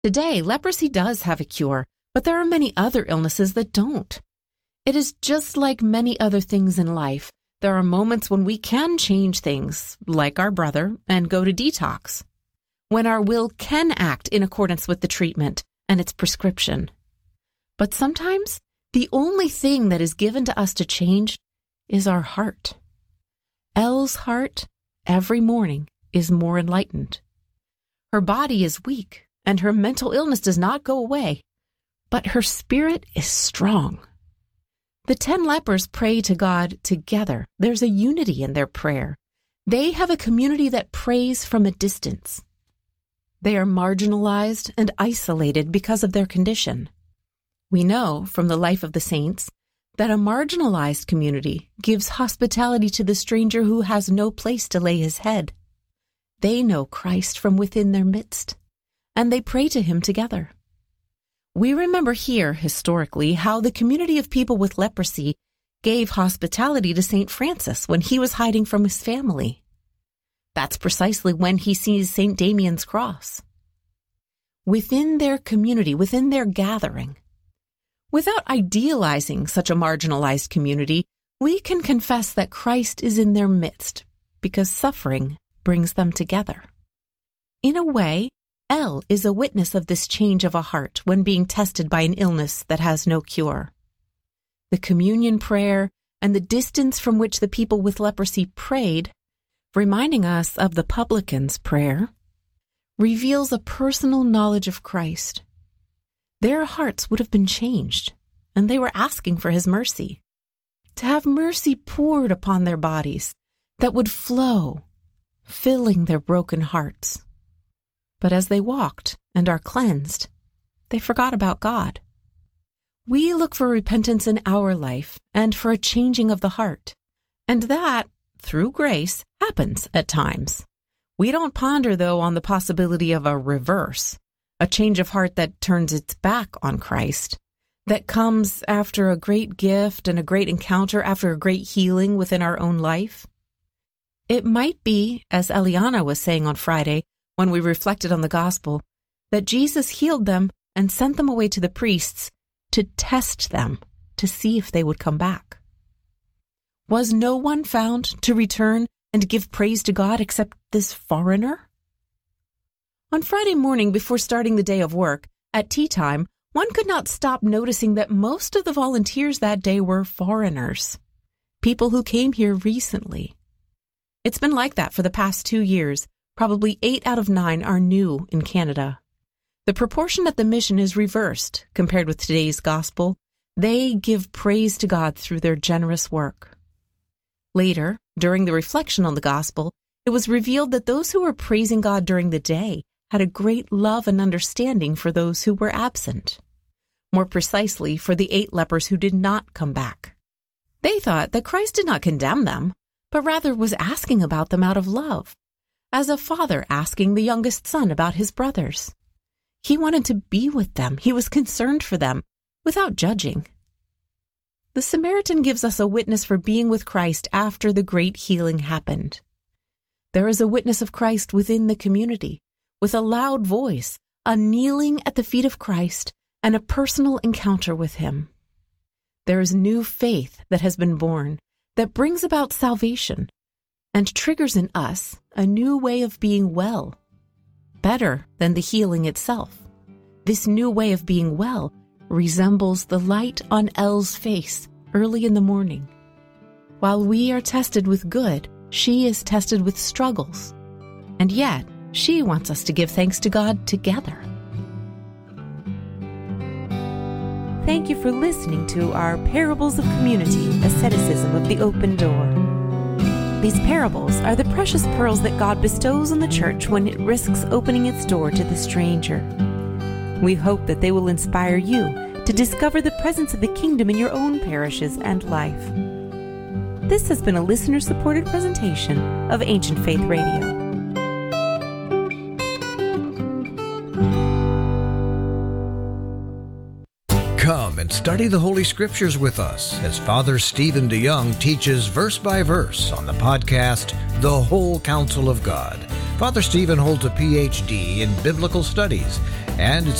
Today, leprosy does have a cure, but there are many other illnesses that don't. It is just like many other things in life. There are moments when we can change things, like our brother, and go to detox. When our will can act in accordance with the treatment and its prescription. But sometimes, the only thing that is given to us to change is our heart. Elle's heart, every morning, is more enlightened. Her body is weak, and her mental illness does not go away, but her spirit is strong. The 10 lepers pray to God together. There's a unity in their prayer. They have a community that prays from a distance. They are marginalized and isolated because of their condition. We know from the life of the saints that a marginalized community gives hospitality to the stranger who has no place to lay his head. They know Christ from within their midst, and they pray to him together. We remember here, historically, how the community of people with leprosy gave hospitality to St. Francis when he was hiding from his family. That's precisely when he sees St. Damian's cross. Within their community, within their gathering, without idealizing such a marginalized community, we can confess that Christ is in their midst because suffering brings them together. In a way, Elle is a witness of this change of a heart when being tested by an illness that has no cure. The communion prayer and the distance from which the people with leprosy prayed, reminding us of the publican's prayer, reveals a personal knowledge of Christ. Their hearts would have been changed, and they were asking for his mercy, to have mercy poured upon their bodies that would flow, filling their broken hearts. But as they walked and are cleansed, they forgot about God. We look for repentance in our life and for a changing of the heart, and that, through grace, happens at times. We don't ponder, though, on the possibility of a reverse, a change of heart that turns its back on Christ, that comes after a great gift and a great encounter, after a great healing within our own life. It might be, as Eliana was saying on Friday, when we reflected on the gospel, that Jesus healed them and sent them away to the priests to test them, to see if they would come back. Was no one found to return and give praise to God except this foreigner? On Friday morning, before starting the day of work, at tea time, one could not stop noticing that most of the volunteers that day were foreigners, people who came here recently. It's been like that for the past 2 years. Probably 8 out of 9 are new in Canada. The proportion at the mission is reversed compared with today's gospel. They give praise to God through their generous work. Later, during the reflection on the gospel, it was revealed that those who were praising God during the day had a great love and understanding for those who were absent. More precisely, for the 8 lepers who did not come back. They thought that Christ did not condemn them, but rather was asking about them out of love, as a father asking the youngest son about his brothers. He wanted to be with them. He was concerned for them, without judging. The Samaritan gives us a witness for being with Christ after the great healing happened. There is a witness of Christ within the community, with a loud voice, a kneeling at the feet of Christ, and a personal encounter with him. There is new faith that has been born, that brings about salvation, and triggers in us a new way of being well, better than the healing itself. This new way of being well resembles the light on Elle's face early in the morning. While we are tested with good, she is tested with struggles, and yet she wants us to give thanks to God together. Thank you for listening to our Parables of Community, Asceticism of the Open Door. These parables are the precious pearls that God bestows on the church when it risks opening its door to the stranger. We hope that they will inspire you to discover the presence of the kingdom in your own parishes and life. This has been a listener-supported presentation of Ancient Faith Radio. Come and study the Holy Scriptures with us as Father Stephen DeYoung teaches verse by verse on the podcast, The Whole Counsel of God. Father Stephen holds a Ph.D. in Biblical Studies and it's